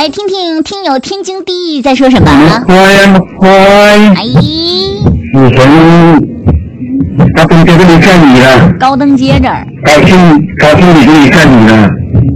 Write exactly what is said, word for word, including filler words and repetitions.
来听听听友天经地义在说什么。 乖呀，乖。 哎， 我从高登街这里看你了。 高登街这儿。 高兴，高兴你这里看你了。